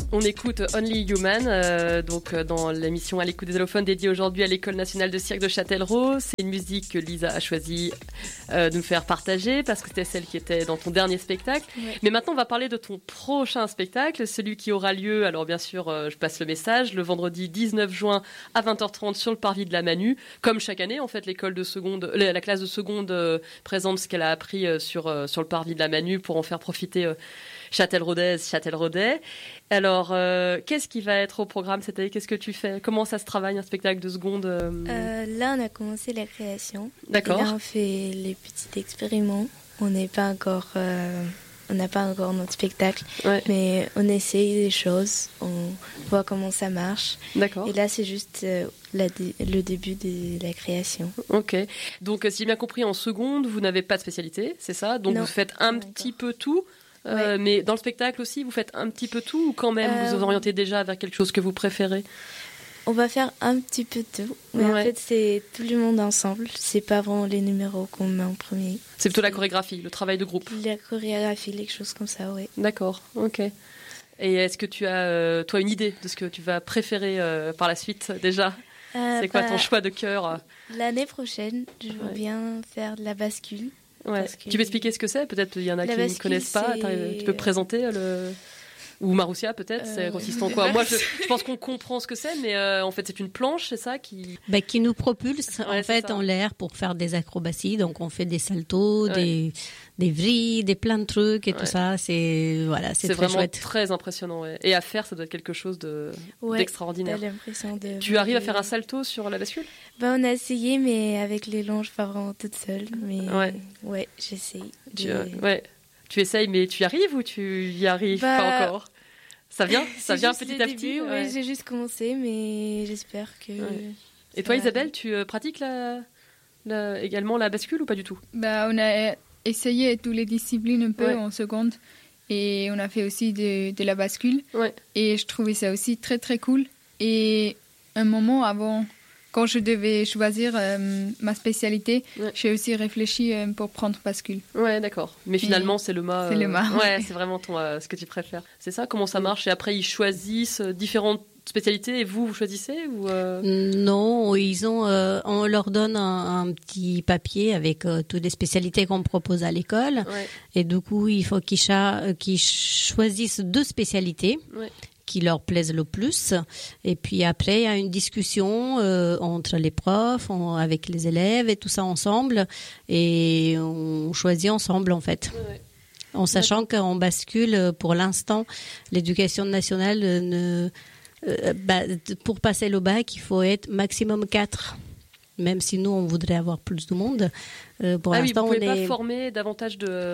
On écoute Only Human, dans l'émission À l'écoute des allophones dédiée aujourd'hui à l'École nationale de cirque de Châtellerault. C'est une musique que Lisa a choisi de nous faire partager parce que c'était celle qui était dans ton dernier spectacle. Ouais. Mais maintenant, on va parler de ton prochain spectacle, celui qui aura lieu, alors bien sûr, je passe le message, le vendredi 19 juin à 20h30 sur le parvis de la Manu. Comme chaque année, en fait, la classe de seconde présente ce qu'elle a appris sur le parvis de la Manu pour en faire profiter Châtelleraudais. Alors, qu'est-ce qui va être au programme cette année ? Qu'est-ce que tu fais ? Comment ça se travaille un spectacle de seconde Là, on a commencé la création. D'accord. Et là, on fait les petits expériments. On n'a pas encore notre spectacle, ouais. Mais on essaye des choses. On voit comment ça marche. D'accord. Et là, c'est juste le début de la création. Ok. Donc, si j'ai bien compris, en seconde, vous n'avez pas de spécialité, c'est ça ? Donc, vous faites un petit peu tout. Ouais. Mais dans le spectacle aussi, vous faites un petit peu tout ou quand même vous vous orientez déjà vers quelque chose que vous préférez ? On va faire un petit peu tout, mais en fait c'est tout le monde ensemble. C'est pas vraiment les numéros qu'on met en premier. C'est plutôt la chorégraphie, le travail de groupe. La chorégraphie, les choses comme ça, oui. D'accord, ok. Et est-ce que tu as, toi, une idée de ce que tu vas préférer par la suite déjà ? C'est quoi ton choix de cœur ? L'année prochaine, je veux bien faire de la bascule. Ouais. Tu peux expliquer ce que c'est ? Peut-être il y en a qui ne connaissent pas. Tu peux présenter ou Maroussia peut-être, c'est consistant quoi ? Moi je pense qu'on comprend ce que c'est, mais en fait c'est une planche, c'est ça qui nous propulse en fait en l'air pour faire des acrobaties. Donc on fait des saltos, des vrilles, des plein de trucs et tout ça. C'est très vraiment chouette. Très impressionnant. Ouais. Et à faire, ça doit être quelque chose d'extraordinaire. T'as l'impression de. Tu arrives à faire un salto sur la bascule ? On a essayé, mais avec les longes, pas vraiment toute seule. Mais ouais j'essaye. Tu essayes, mais tu y arrives ou tu y arrives pas encore ? Ça vient petit à petit. Oui, j'ai juste commencé, mais j'espère que. Ouais. Et toi, Isabelle, tu pratiques également la bascule ou pas du tout ? On a essayé toutes les disciplines un peu en seconde, et on a fait aussi de la bascule. Ouais. Et je trouvais ça aussi très très cool. Et un moment avant, quand je devais choisir ma spécialité, j'ai aussi réfléchi pour prendre bascule. Ouais, d'accord. Mais finalement, c'est le mât. C'est le mât. Ouais, c'est vraiment ce que tu préfères. C'est ça ? Comment ça marche ? Et après, ils choisissent différentes spécialités et vous choisissez ou Non, on leur donne un petit papier avec toutes les spécialités qu'on propose à l'école. Ouais. Et du coup, il faut qu'ils choisissent 2 spécialités. Ouais. Qui leur plaisent le plus. Et puis après, il y a une discussion entre les profs, avec les élèves et tout ça ensemble. Et on choisit ensemble, en fait. Ouais. En sachant qu'en bascule, pour l'instant, l'éducation nationale, pour passer le bac, il faut être maximum 4. Même si nous, on voudrait avoir plus de monde. Pour l'instant, vous ne pouvez pas former davantage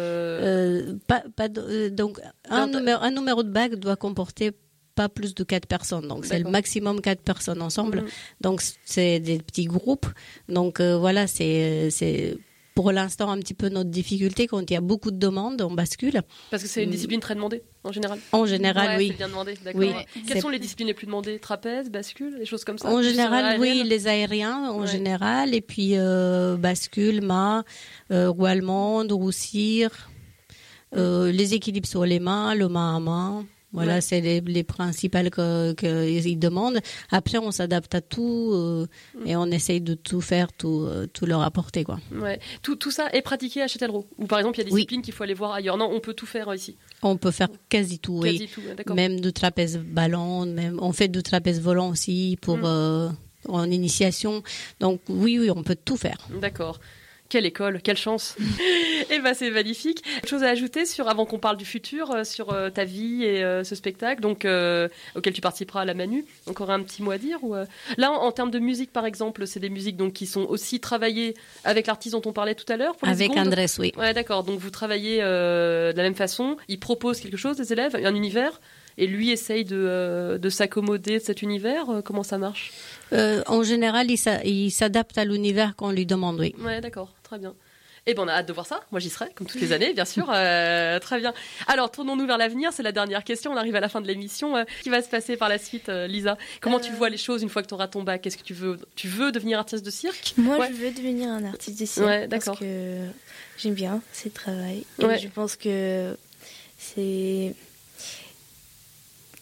de... donc, un numéro de bac doit comporter pas plus de 4 personnes. Donc, c'est le maximum 4 personnes ensemble. Donc, c'est des petits groupes. Donc, c'est pour l'instant un petit peu notre difficulté quand il y a beaucoup de demandes, on bascule. Parce que c'est une discipline très demandée, en général. En général, oui. C'est bien demandé, d'accord. Oui. Quelles sont les disciplines les plus demandées ? Trapèze, bascule, des choses comme ça ? En général, oui, les aériens, en général. Et puis, bascule, mât, roue allemande, roue cire, les équilibres sur les mains, le main à main. Voilà, c'est les principales qu'ils demandent. Après, on s'adapte à tout et on essaye de tout faire, tout leur apporter, quoi. Ouais. Tout ça est pratiqué à Châtellerault. Ou par exemple, il y a des disciplines qu'il faut aller voir ailleurs. Non, on peut tout faire ici. On peut faire quasi tout, oui. Quasi tout, d'accord. Même du trapèze ballon, on fait du trapèze volant aussi pour en initiation. Donc oui, on peut tout faire. D'accord. Quelle école, quelle chance. Et c'est magnifique. Autre chose à ajouter avant qu'on parle du futur, sur ta vie et ce spectacle, donc auquel tu participeras à la Manu. Encore un petit mot à dire ou Là, en termes de musique, par exemple, c'est des musiques donc qui sont aussi travaillées avec l'artiste dont on parlait tout à l'heure. Pour les avec secondes. Andrés, oui. Ouais, d'accord. Donc vous travaillez de la même façon. Il propose quelque chose des élèves, un univers. Et lui essaye de s'accommoder de cet univers. Comment ça marche ? En général, il s'adapte à l'univers qu'on lui demande, oui. Ouais, d'accord, très bien. Et on a hâte de voir ça. Moi, j'y serai, comme toutes les années, bien sûr. Très bien. Alors, tournons-nous vers l'avenir. C'est la dernière question. On arrive à la fin de l'émission. Qu'est-ce qui va se passer par la suite, Lisa ? Comment tu vois les choses une fois que tu auras ton bac ? Qu'est-ce que tu veux ? Tu veux devenir artiste de cirque ? Moi, je veux devenir un artiste de cirque. Ouais, d'accord. Parce que j'aime bien ce travail. Et je pense que c'est...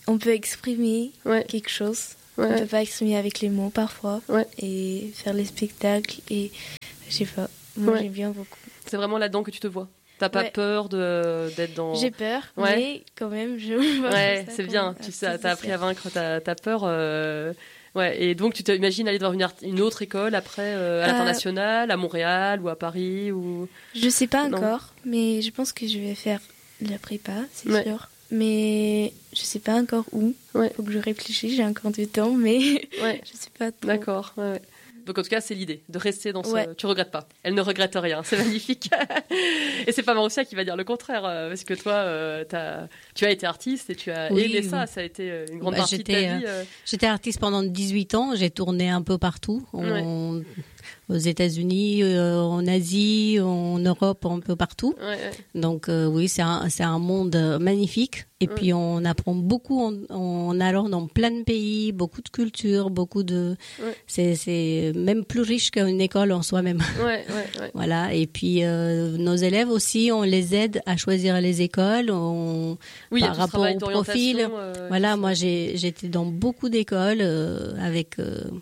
on peut exprimer quelque chose. On ne peut pas exprimer avec les mots parfois. Et faire les spectacles. Et je sais pas, moi j'aime bien beaucoup. C'est vraiment là-dedans que tu te vois. T'as pas peur d'être dans... J'ai peur, mais quand même, je me vois ouais, c'est bien. T'as appris à vaincre ta peur. Ouais, et donc tu t'imagines aller voir une autre école après, à l'international, à Montréal ou à Paris ou... Je sais pas encore, mais je pense que je vais faire la prépa, c'est sûr. Mais je sais pas encore où. Faut que je réfléchisse, j'ai encore du temps, mais je sais pas trop. D'accord, Donc en tout cas, c'est l'idée de rester dans ce... Tu regrettes pas. Elle ne regrette rien. C'est magnifique. Et c'est pas Marussia qui va dire le contraire, parce que toi, tu as été artiste et tu as aimé ça. Ça a été une grande partie de ta vie. J'étais artiste pendant 18 ans. J'ai tourné un peu partout. Aux États-Unis, en Asie, en Europe, un peu partout. Donc oui, c'est un monde magnifique. Et puis on apprend beaucoup en allant dans plein de pays, beaucoup de cultures, beaucoup de... C'est même plus riche qu'une école en soi-même. Voilà. Et puis nos élèves aussi, on les aide à choisir les écoles par rapport au profil. Voilà, moi j'étais dans beaucoup d'écoles avec...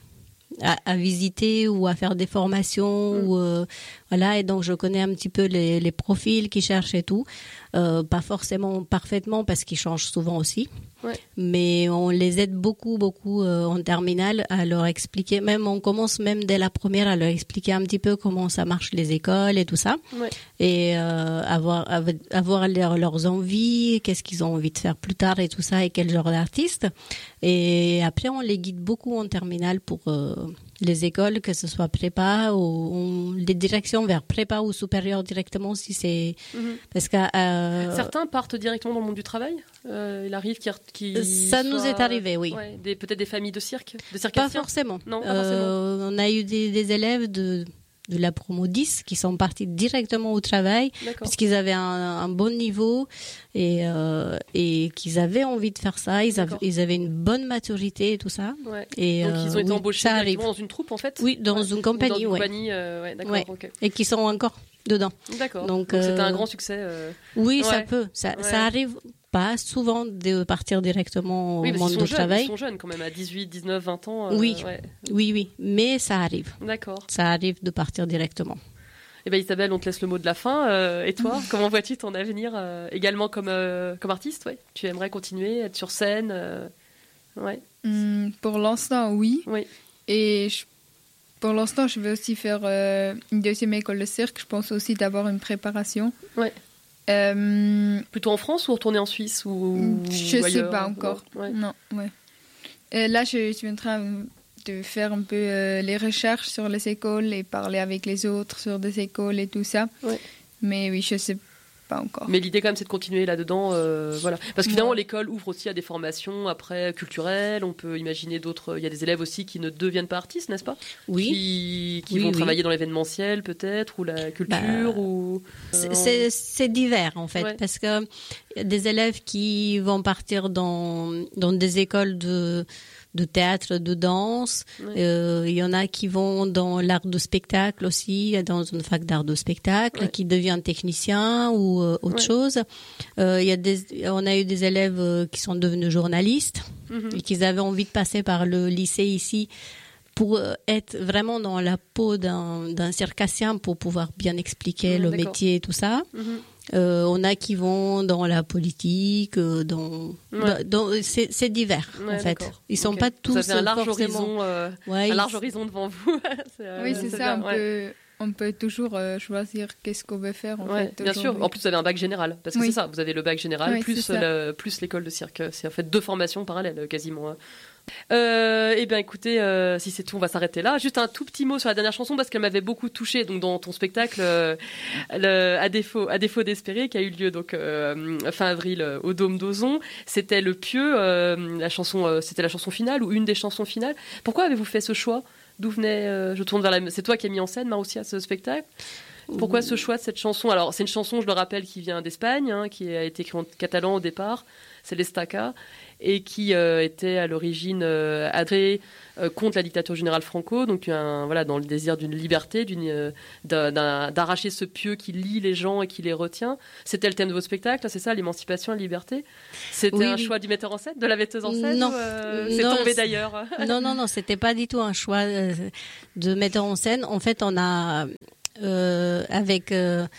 à visiter ou à faire des formations ou voilà, et donc je connais un petit peu les profils qu'ils cherchent et tout, pas forcément parfaitement parce qu'ils changent souvent aussi, mais on les aide beaucoup en terminale à leur expliquer, même on commence même dès la première à leur expliquer un petit peu comment ça marche les écoles et tout ça, et avoir leurs envies, qu'est-ce qu'ils ont envie de faire plus tard et tout ça, et quel genre d'artiste. Et après on les guide beaucoup en terminale pour les écoles, que ce soit prépa ou les directions vers prépa ou supérieur directement, si c'est parce que certains partent directement dans le monde du travail. Il arrive qu'ils ça nous est arrivé, oui. Peut-être des familles de cirque, pas forcément. Non, pas forcément. On a eu des élèves de la promo 10 qui sont partis directement au travail parce qu'ils avaient un bon niveau et qu'ils avaient envie de faire ça. Ils avaient une bonne maturité et tout ça. Et donc ils ont été embauchés directement dans une troupe en fait. Oui, dans une compagnie. D'accord. Okay. Et qui sont encore dedans. D'accord. Donc c'était un grand succès. Oui, ça peut. Ça arrive pas souvent de partir directement au monde du travail. Ils sont jeunes quand même, à 18, 19, 20 ans. Oui, mais ça arrive. D'accord. Ça arrive de partir directement. Eh bien Isabelle, on te laisse le mot de la fin. Et toi, comment vois-tu ton avenir également comme artiste? Tu aimerais continuer, être sur scène? Pour l'instant, oui. Et pour l'instant, je vais aussi faire une deuxième école de cirque. Je pense aussi d'avoir une préparation. Plutôt en France ou retourner en Suisse ou je ne sais pas encore. Non, là, je suis en train de faire un peu les recherches sur les écoles et parler avec les autres sur des écoles et tout ça. Mais oui, je ne sais pas encore. Mais l'idée quand même, c'est de continuer là-dedans. Voilà. Parce que finalement, l'école ouvre aussi à des formations après culturelles. On peut imaginer d'autres... Il y a des élèves aussi qui ne deviennent pas artistes, n'est-ce pas? Oui. Qui vont travailler dans l'événementiel peut-être, ou la culture. C'est divers en fait. Parce que y a des élèves qui vont partir dans des écoles de théâtre, de danse. Il y en a qui vont dans l'art de spectacle aussi, dans une fac d'art de spectacle, qui devient technicien ou autre chose. On a eu des élèves qui sont devenus journalistes et qui avaient envie de passer par le lycée ici pour être vraiment dans la peau d'un circassien pour pouvoir bien expliquer le métier et tout ça. On a qui vont dans la politique, c'est divers en fait. Ils sont pas tous. Vous avez un large forcément... horizon devant vous. Oui, c'est ça. On peut toujours choisir qu'est-ce qu'on veut faire en fait. Bien sûr. En plus, vous avez un bac général, parce que c'est ça. Vous avez le bac général plus l'école de cirque. C'est en fait 2 formations parallèles quasiment. Eh bien écoutez, si c'est tout, on va s'arrêter là. Juste un tout petit mot sur la dernière chanson parce qu'elle m'avait beaucoup touchée. Donc dans ton spectacle, à défaut d'espérer, qui a eu lieu donc fin avril au Dôme d'Ozon, c'était Le Pieu, la chanson, c'était la chanson finale ou une des chansons finales. Pourquoi avez-vous fait ce choix? D'où venait je tourne vers c'est toi qui as mis en scène Marussia ce spectacle? Pourquoi ce choix de cette chanson? Alors, c'est une chanson, je le rappelle, qui vient d'Espagne, qui a été écrite en catalan au départ, c'est l'Estaca, et qui était à l'origine adressée contre la dictature générale Franco, donc dans le désir d'une liberté, d'arracher ce pieu qui lie les gens et qui les retient. C'était le thème de votre spectacle, c'est ça, l'émancipation, la liberté? C'était un choix du metteur en scène, de la metteuse en scène? Non, c'est tombé d'ailleurs? Non, c'était pas du tout un choix de metteur en scène. En fait, on a avec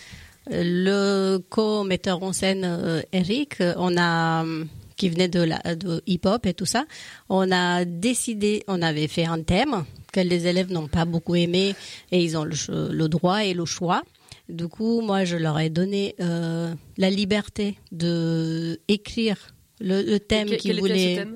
le co-metteur en scène Eric, qui venait de hip-hop et tout ça, on a décidé, on avait fait un thème que les élèves n'ont pas beaucoup aimé et ils ont le droit et le choix. Du coup, moi, je leur ai donné la liberté de écrire le thème qu'ils voulaient. Quel était ce thème?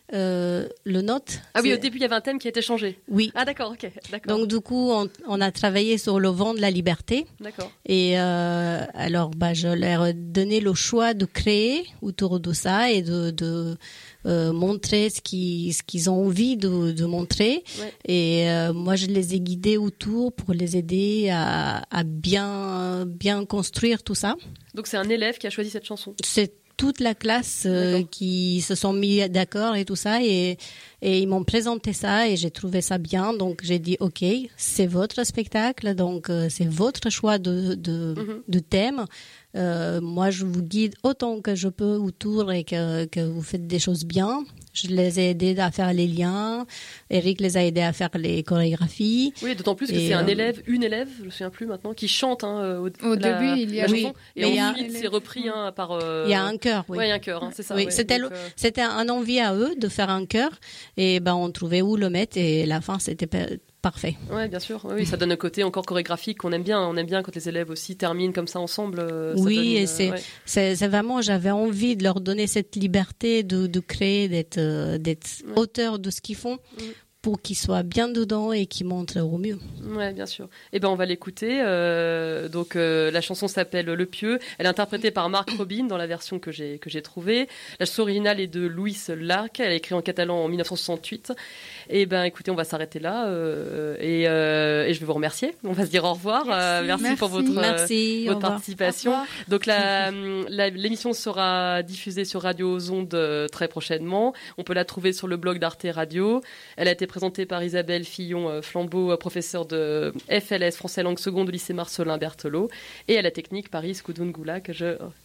Le note. Ah oui, au début, il y avait un thème qui a été changé. Oui. Ah d'accord, ok. D'accord. Donc du coup, on a travaillé sur le vent de la liberté. D'accord. Et alors, je leur ai donné le choix de créer autour de ça et de montrer ce qu'ils ont envie de montrer. Ouais. Et moi, je les ai guidés autour pour les aider à bien construire tout ça. Donc c'est un élève qui a choisi cette chanson? C'est toute la classe qui se sont mis d'accord et tout ça, et ils m'ont présenté ça et j'ai trouvé ça bien, donc j'ai dit ok, c'est votre spectacle, donc c'est votre choix de thème. Moi je vous guide autant que je peux autour et que vous faites des choses bien. Je les ai aidés à faire les liens. Eric les a aidés à faire les chorégraphies. Oui, d'autant plus que c'est une élève, je me souviens plus maintenant, qui chante au début, il y a chanson. Et ensuite, c'est repris par... Il y a un chœur, oui. Oui, un chœur, c'est ça. Oui, ouais. C'était un envie à eux de faire un chœur. Et on trouvait où le mettre. Et la fin, c'était parfait. Oui, bien sûr. Oui, ça donne un côté encore chorégraphique qu'on aime bien. On aime bien quand les élèves aussi terminent comme ça ensemble. Oui, et c'est vraiment, j'avais envie de leur donner cette liberté de créer, d'être auteur de ce qu'ils font. Pour qu'ils soient bien dedans et qu'ils montrent au mieux. Ouais, bien sûr. On va l'écouter. Donc, la chanson s'appelle Le Pieu. Elle est interprétée par Marc Robin dans la version que j'ai trouvée. La chanson originale est de Luis Larc. Elle est écrite en catalan en 1968. Écoutez, on va s'arrêter là. Et je vais vous remercier. On va se dire au revoir. Merci pour votre participation. Donc, l'émission sera diffusée sur Radio aux Ondes très prochainement. On peut la trouver sur le blog d'Arte Radio. Elle a été présentée par Isabelle Fillon-Flambeau, professeure de FLS, français langue seconde au lycée Marcelin Berthelot, et à la technique Paris Koudoungala, que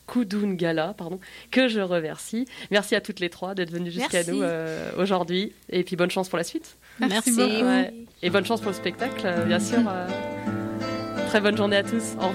je remercie. Merci à toutes les trois d'être venues jusqu'à nous aujourd'hui, et puis bonne chance pour la suite. Merci. Ouais. Et bonne chance pour le spectacle, bien sûr. Très bonne journée à tous. Au revoir.